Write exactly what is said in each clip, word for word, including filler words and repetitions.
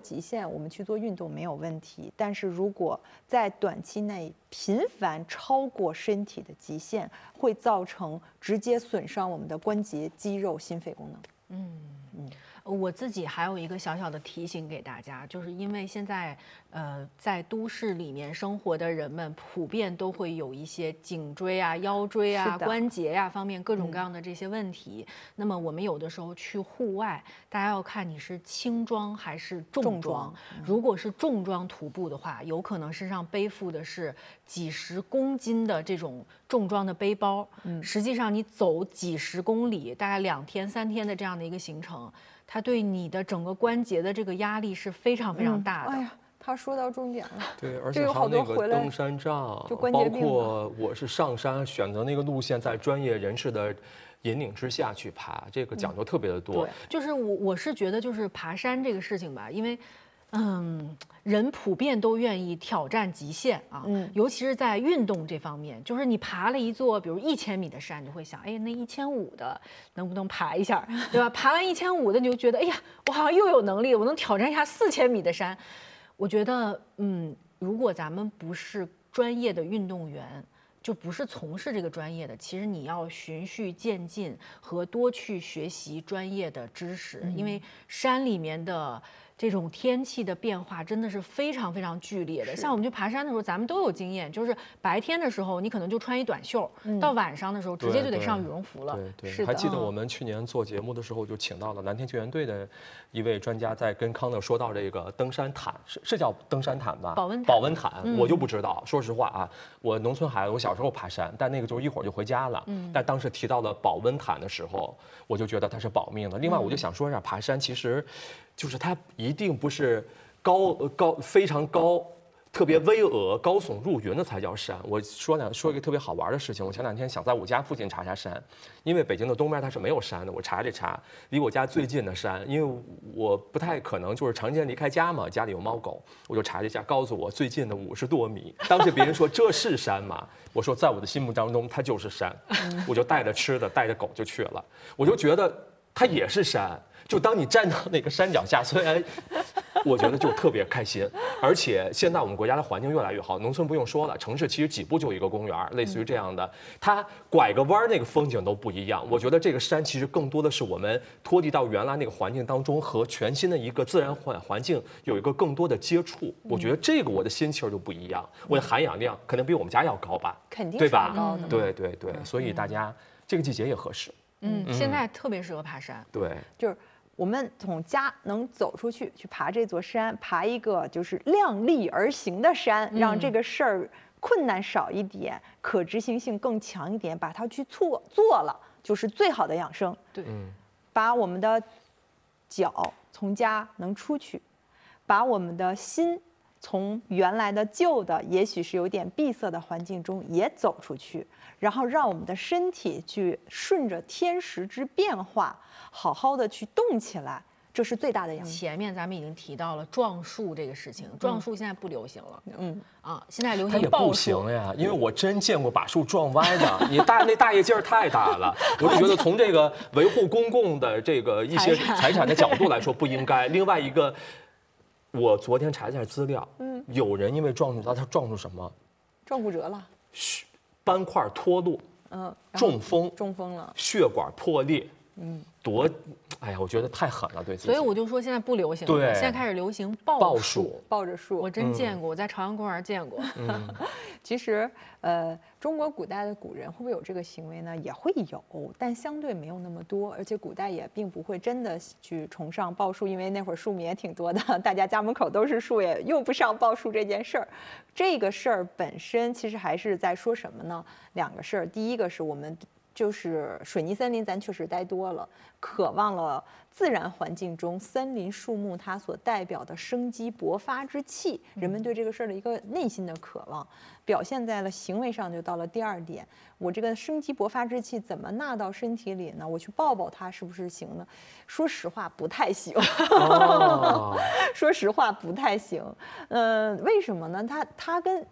极限，我们去做运动没有问题。但是如果在短期内频繁超过身体的极限，会造成直接损伤我们的关节、肌肉、心肺功能。 嗯嗯。我自己还有一个小小的提醒给大家，就是因为现在，呃，在都市里面生活的人们普遍都会有一些颈椎啊、腰椎啊、关节呀、啊、方面各种各样的这些问题。嗯、那么我们有的时候去户外，大家要看你是轻装还是重装。重装嗯、如果是重装徒步的话，有可能身上背负的是几十公斤的这种重装的背包。嗯，实际上你走几十公里，大概两天三天的这样的一个行程。它对你的整个关节的这个压力是非常非常大的。 嗯、哎呀，他说到重点了。 对，而且还有那个登山杖，包括我是上山选择那个路线，在专业人士的引领之下去爬，这个讲究特别的多。 嗯、对，就是我我是觉得就是爬山这个事情吧，因为。嗯，人普遍都愿意挑战极限啊，嗯，尤其是在运动这方面，就是你爬了一座，比如一千米的山，你就会想，哎，那一千五的能不能爬一下，对吧？爬完一千五的，你就觉得，哎呀，我好像又有能力，我能挑战一下四千米的山。我觉得，嗯，如果咱们不是专业的运动员，就不是从事这个专业的，其实你要循序渐进和多去学习专业的知识，嗯、因为山里面的。这种天气的变化真的是非常非常剧烈的。像我们去爬山的时候，咱们都有经验，就是白天的时候你可能就穿一短袖，嗯、到晚上的时候直接就得上羽绒服了。 对对，还记得我们去年做节目的时候，就请到了蓝天救援队的一位专家，在跟康乐说到这个登山毯，是是叫登山毯吧？ 保温毯。 保温毯，嗯、我就不知道。说实话啊，我农村孩子，我小时候爬山，但那个就是一会儿就回家了。嗯。但当时提到了保温毯的时候，我就觉得它是保命的。另外，我就想说一下，爬山其实。就是它一定不是高高非常高，特别巍峨、高耸入云的才叫山。我说两说一个特别好玩的事情，我前两天想在我家附近查查山，因为北京的东边它是没有山的。我查这查，离我家最近的山，因为我不太可能就是常年离开家嘛，家里有猫狗，我就查了一下，告诉我最近的五十多米。当时别人说这是山吗？我说在我的心目当中它就是山，我就带着吃的带着狗就去了，我就觉得它也是山。就当你站到那个山脚下，虽然我觉得就特别开心，而且现在我们国家的环境越来越好，农村不用说了，城市其实几步就有一个公园，类似于这样的，它拐个弯那个风景都不一样。我觉得这个山其实更多的是我们脱离到原来那个环境当中，和全新的一个自然环环境有一个更多的接触。我觉得这个我的心气儿就不一样，我的含氧量可能比我们家要高吧， 肯定对吧？ 高的， 对对对，所以大家这个季节也合适。 嗯，现在特别适合爬山。 对， 就是。我们从家能走出去去爬这座山，爬一个就是量力而行的山，让这个事儿困难少一点，可执行性更强一点，把它去做做了，就是最好的养生。 对， 把我们的脚从家能出去，把我们的心从原来的旧的，也许是有点闭塞的环境中也走出去，然后让我们的身体去顺着天时之变化，好好的去动起来，这是最大的养生。 前面咱们已经提到了撞树这个事情，撞树现在不流行了，嗯啊，现在流行抱树。它也不行呀，因为我真见过把树撞歪的，你大那大叶劲儿太大了，我就觉得从这个维护公共的这个一些财产的角度来说不应该。另外一个。我昨天查一下资料，嗯，有人因为撞树，他撞出什么？ 撞骨折了， 斑块脱落，嗯，中风， 中风了， 血管破裂，嗯，多，哎呀，我觉得太狠了，对自己。 所以我就说现在不流行了， 对， 现在开始流行抱树， 抱着树。 我真见过，我在朝阳公园见过。 嗯、其实，呃，中国古代的古人会不会有这个行为呢？也会有，但相对没有那么多，而且古代也并不会真的去崇尚抱树，因为那会儿树木也挺多的，大家家门口都是树，也用不上抱树这件事儿。这个事儿本身其实还是在说什么呢？两个事儿，第一个是我们。就是水泥森林，咱确实待多了，渴望了自然环境中森林树木它所代表的生机勃发之气，人们对这个事儿的一个内心的渴望，表现在了行为上，就到了第二点。我这个生机勃发之气怎么纳到身体里呢？我去抱抱它是不是行呢？说实话不太行。哦、说实话不太行。嗯、呃，为什么呢？它它跟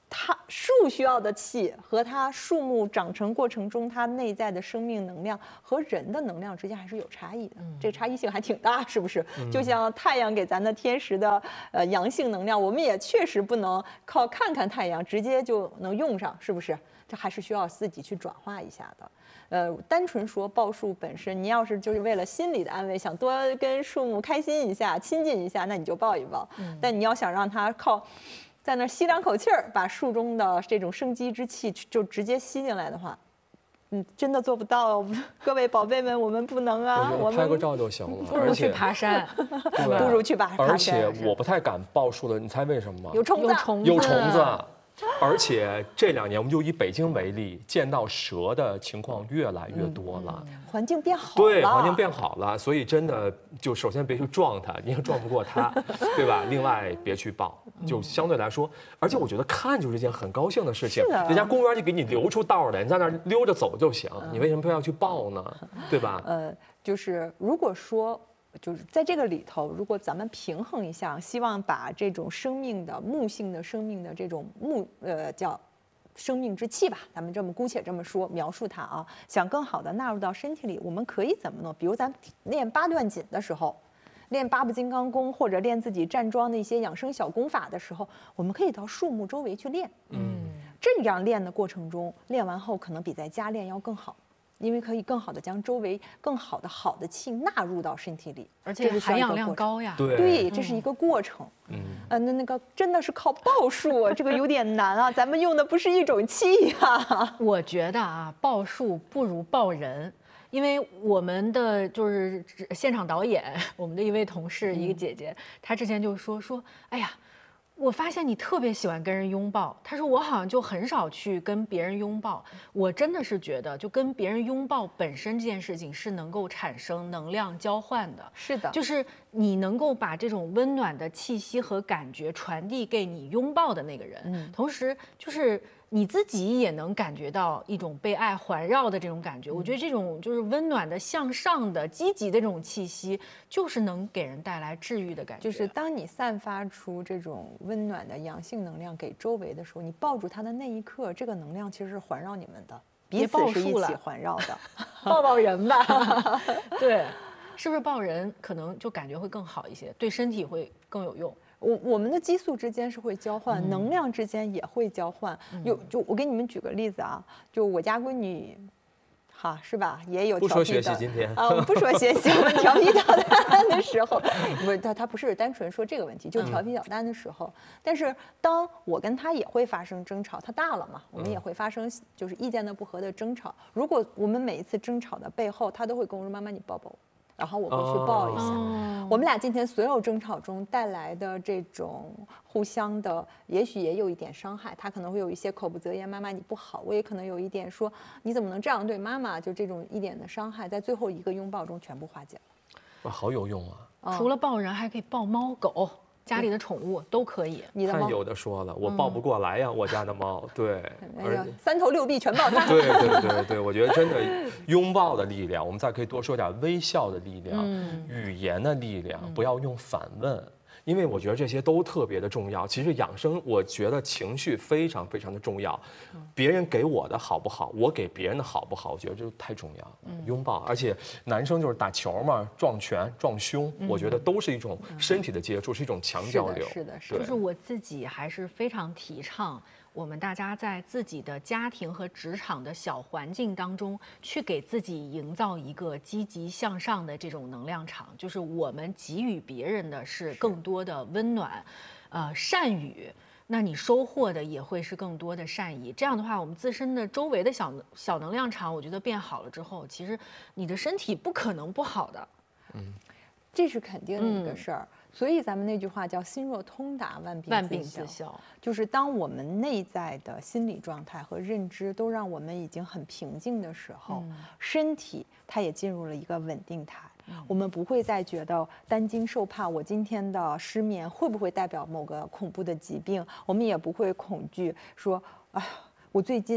它树需要的气和它树木长成过程中它内在的生命能量和人的能量之间还是有差异的，嗯、这差异性还挺大，是不是？嗯、就像太阳给咱的天时的呃阳性能量，我们也确实不能靠看看太阳直接就能用上，是不是？这还是需要自己去转化一下的。呃，单纯说抱树本身，你要是就是为了心理的安慰，想多跟树木开心一下、亲近一下，那你就抱一抱。嗯、但你要想让它靠在那吸两口气儿，把树中的这种生机之气就直接吸进来的话，嗯，真的做不到。各位宝贝们，我们不能啊， 我拍个照就行了。 不如去爬山， 不如去爬爬山。 而且我不太敢抱树的，你猜为什么吗？ 有虫子， 有虫子， 有虫子。而且这两年，我们就以北京为例，见到蛇的情况越来越多了。 嗯、环境变好了， 对，环境变好了，所以真的就首先别去撞它，你也撞不过它，对吧？另外别去抱，就相对来说，而且我觉得看就是一件很高兴的事情。人家公园就给你留出道来，你在那儿溜着走就行，你为什么非要去抱呢？对吧？ 呃，就是如果说。就是在这个里头，如果咱们平衡一下，希望把这种生命的木性的生命的这种木呃叫生命之气吧，咱们这么姑且这么说描述它啊，想更好的纳入到身体里，我们可以怎么弄？比如咱练八段锦的时候，练八部金刚功或者练自己站桩的一些养生小功法的时候，我们可以到树木周围去练。嗯，这样练的过程中，练完后可能比在家练要更好。因为可以更好的将周围更好的好的气纳入到身体里， 而且含氧量高呀。 对， 对，这是一个过程。嗯，呃，那那个真的是靠抱树，这个有点难啊。咱们用的不是一种气呀。 我觉得啊，抱树不如抱人。因为我们的就是现场导演，我们的一位同事，一个姐姐，她之前就说说，哎呀。我发现你特别喜欢跟人拥抱，他说我好像就很少去跟别人拥抱。我真的是觉得，就跟别人拥抱本身这件事情是能够产生能量交换的。 是的， 就是你能够把这种温暖的气息和感觉传递给你拥抱的那个人，嗯，同时就是你自己也能感觉到一种被爱环绕的这种感觉。我觉得这种就是温暖的、向上的、积极的这种气息，就是能给人带来治愈的感觉。 就是当你散发出这种温暖的阳性能量给周围的时候，你抱住它的那一刻，这个能量其实是环绕你们的，彼此是一起环绕的。 抱抱人吧，对，是不是抱人可能就感觉会更好一些，对身体会更有用？ 我我们的激素之间是会交换，嗯、能量之间也会交换。嗯、有就我给你们举个例子啊，就我家闺女。哈，是吧？也有不说学习今天啊，我们不说学习，我们调皮捣蛋的时候，不是他他不是单纯说这个问题，就调皮捣蛋的时候。嗯、但是当我跟他也会发生争吵，他大了嘛，我们也会发生就是意见的不合的争吵。如果我们每一次争吵的背后，他都会跟我说：“妈妈，你抱抱我。”然后我会去抱一下。哦、我们俩今天所有争吵中带来的这种互相的，也许也有一点伤害。他可能会有一些口不择言，妈妈你不好；我也可能有一点说你怎么能这样对妈妈？就这种一点的伤害，在最后一个拥抱中全部化解了。 哇，好有用啊！ 除了抱人，还可以抱猫狗。家里的宠物都可以， 你的猫有的说了，我抱不过来呀，嗯、我家的猫，对， 哎呀，三头六臂全抱它。 对对对对，我觉得真的拥抱的力量，我们再可以多说点微笑的力量，嗯、语言的力量，不要用反问。因为我觉得这些都特别的重要。其实养生，我觉得情绪非常非常的重要。别人给我的好不好，我给别人的好不好，我觉得这太重要了。嗯、拥抱，而且男生就是打球嘛，撞拳、撞胸，嗯、我觉得都是一种身体的接触，是一种强交流。 是的，是的， 就是我自己还是非常提倡。我们大家在自己的家庭和职场的小环境当中，去给自己营造一个积极向上的这种能量场，就是我们给予别人的是更多的温暖，呃，善语，那你收获的也会是更多的善意。这样的话，我们自身的周围的小小能量场，我觉得变好了之后，其实你的身体不可能不好的。 嗯，这是肯定的一个事儿。嗯，所以咱们那句话叫心若通达，万病万病自消。 就是当我们内在的心理状态和认知都让我们已经很平静的时候，嗯、身体它也进入了一个稳定态。嗯、我们不会再觉得担惊受怕，我今天的失眠会不会代表某个恐怖的疾病？我们也不会恐惧说，啊，我最近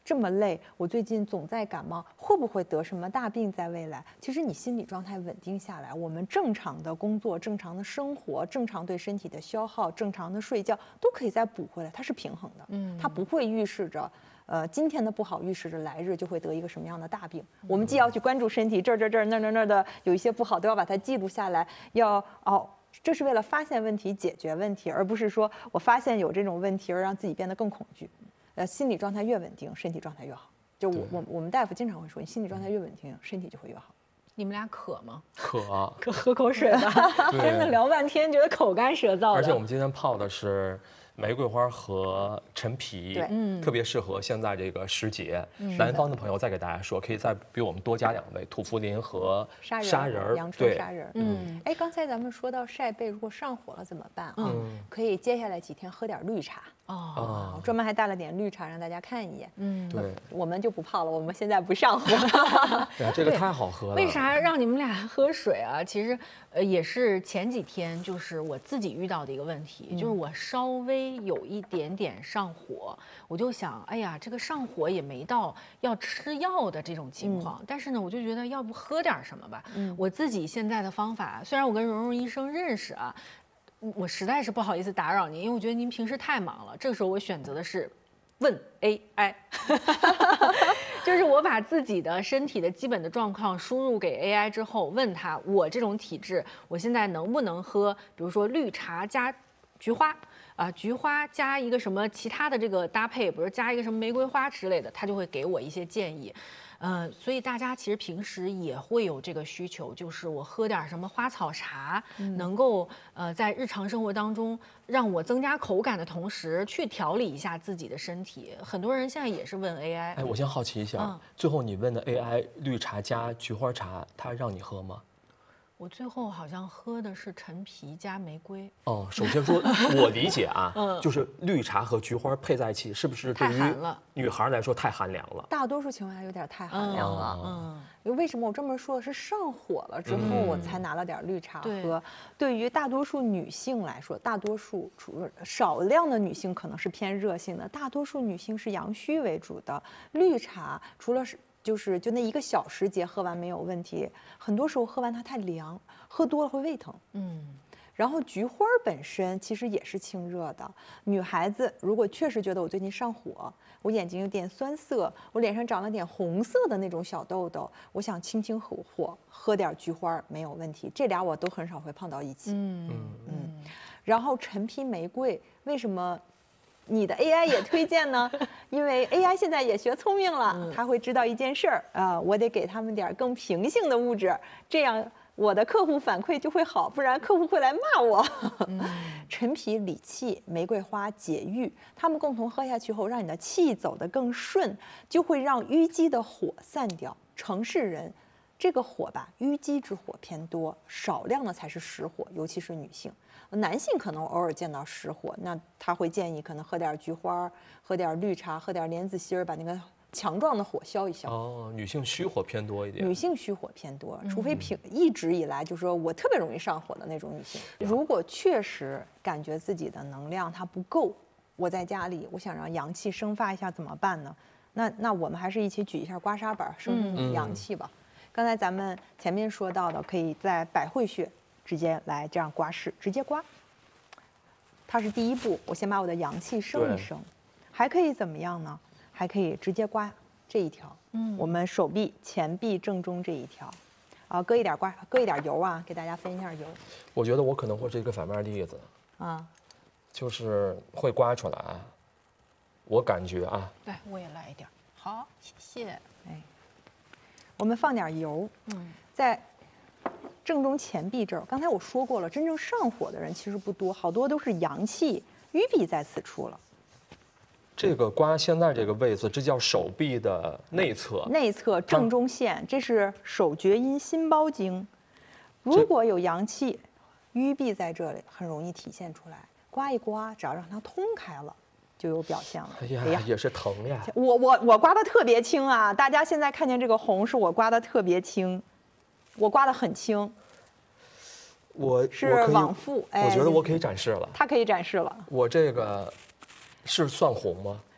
这么累，我最近总在感冒，会不会得什么大病在未来？其实你心理状态稳定下来，我们正常的工作、正常的生活、正常对身体的消耗、正常的睡觉，都可以再补回来，它是平衡的。嗯，它不会预示着，呃，今天的不好预示着来日就会得一个什么样的大病。我们既要去关注身体，这儿这儿这儿那儿那儿那儿的有一些不好，都要把它记录下来，要哦。这是为了发现问题、解决问题，而不是说我发现有这种问题而让自己变得更恐惧。呃，心理状态越稳定，身体状态越好。就我我我们大夫经常会说，你心理状态越稳定，身体就会越好。 你们俩渴吗？ 渴， 可喝口水吧。真的聊半天，觉得口干舌燥的。 而且我们今天泡的是玫瑰花和陈皮， 对， 嗯， 特别适合现在这个时节。南方的朋友再给大家说，可以再比我们多加两味土茯苓和砂仁、 砂仁、 阳春砂仁。 嗯， 哎，刚才咱们说到晒背，如果上火了怎么办啊？ 嗯， 可以接下来几天喝点绿茶。 哦， 我专门还带了点绿茶让大家看一眼。 嗯， 对， 我们就不泡了，我们现在不上火。 对啊，这个太好喝了。 为啥让你们俩喝水啊？其实，呃，也是前几天就是我自己遇到的一个问题， 嗯、 就是我稍微有一点点上火，我就想，哎呀，这个上火也没到要吃药的这种情况，嗯、但是呢，我就觉得要不喝点什么吧。嗯，我自己现在的方法，虽然我跟蓉蓉医生认识啊。我实在是不好意思打扰您，因为我觉得您平时太忙了。这个时候我选择的是问 A I， 就是我把自己的身体的基本的状况输入给 A I 之后，问他我这种体质，我现在能不能喝，比如说绿茶加菊花啊，菊花加一个什么其他的这个搭配，比如加一个什么玫瑰花之类的，他就会给我一些建议。呃，所以大家其实平时也会有这个需求，就是我喝点什么花草茶，嗯、能够呃在日常生活当中让我增加口感的同时，去调理一下自己的身体。很多人现在也是问 A I。 哎，我先好奇一下，嗯、最后你问的 A I 绿茶加菊花茶，它让你喝吗？ 我最后好像喝的是陈皮加玫瑰。 哦，首先说，我理解啊，嗯、就是绿茶和菊花配在一起，是不是对于女孩来说太寒凉了？ 大多数情况下有点太寒凉了。嗯，嗯为什么我这么说？是上火了之后，我才拿了点绿茶喝。嗯、对于大多数女性来说，大多数除少量的女性可能是偏热性的，大多数女性是阳虚为主的。绿茶除了是。就是就那一个小时节喝完没有问题，很多时候喝完它太凉，喝多了会胃疼。嗯，然后菊花本身其实也是清热的。女孩子如果确实觉得我最近上火，我眼睛有点酸涩，我脸上长了点红色的那种小痘痘，我想清清火火，喝点菊花没有问题。这俩我都很少会碰到一起。嗯嗯嗯。然后陈皮玫瑰为什么？你的 A I 也推荐呢，因为 A I 现在也学聪明了，他会知道一件事儿啊，我得给他们点更平性的物质，这样我的客户反馈就会好，不然客户会来骂我。嗯、陈皮理气，玫瑰花解郁，它们共同喝下去后，让你的气走得更顺，就会让淤积的火散掉。城市人这个火吧，淤积之火偏多，少量的才是实火，尤其是女性。男性可能偶尔见到实火，那他会建议可能喝点菊花，喝点绿茶，喝点莲子心儿，把那个强壮的火消一消。 哦，女性虚火偏多一点。 女性虚火偏多，除非平、嗯、一直以来就说我特别容易上火的那种女性。如果确实感觉自己的能量它不够，我在家里我想让阳气生发一下怎么办呢？那那我们还是一起举一下刮痧板，生生阳气吧。嗯、刚才咱们前面说到的，可以在百会穴。直接来这样刮拭，直接刮，它是第一步。我先把我的阳气升一升，还可以怎么样呢？还可以直接刮这一条，嗯，我们手臂前臂正中这一条，啊，搁一点刮，搁一点油啊，给大家分一下油。 我觉得我可能会是一个反面例子，啊，就是会刮出来，我感觉啊， 来，我也来一点，好，谢谢。哎， 我们放点油，嗯，在。正中前臂这儿，刚才我说过了，真正上火的人其实不多，好多都是阳气淤闭在此处了。 这个刮现在这个位置，这叫手臂的内侧， 内侧正中线，这是手厥阴心包经。如果有阳气淤闭在这里，很容易体现出来。刮一刮，只要让它通开了，就有表现了。 哎呀，哎呀也是疼呀！ 我我我刮的特别轻啊，大家现在看见这个红，是我刮的特别轻。我刮得很轻， 我是往复。 哎，我觉得我可以展示了。 它可以展示了。 我这个是算红吗？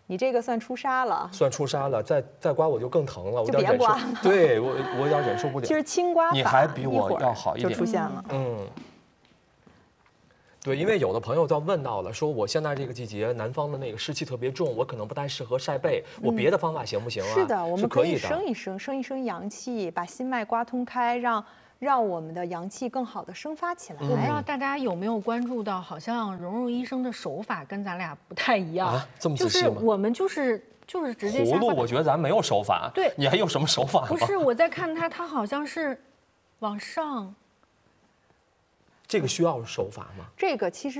你这个算出痧了， 算出痧了，再再刮我就更疼了，我就有点忍受别刮了。 对我我有点忍受不了。 其实轻刮法你还比我一会儿要好一点就出现了。 嗯。对，因为有的朋友在问到了，说我现在这个季节南方的那个湿气特别重，我可能不太适合晒背，我别的方法行不行啊？ 是的，我们可以可以的。 升一升，升一升阳气，把心脉刮通开，让让我们的阳气更好的生发起来。 我不知道大家有没有关注到，好像蓉蓉医生的手法跟咱俩不太一样啊，这么仔细吗？ 就是我们就是就是直接葫芦，我觉得咱没有手法。 对， 你还有什么手法吗？ 不是，我在看他，他好像是往上。 这个需要手法吗？ 这个其实。